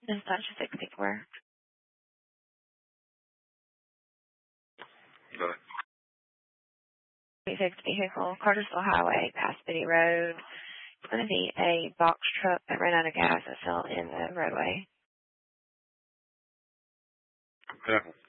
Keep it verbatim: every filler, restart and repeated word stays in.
Dispatch six sixty-four. Go ahead. twenty-six vehicle, Cartersville Highway, past Biddy Road. It's going to be a box truck that ran out of gas that fell in the roadway. Okay.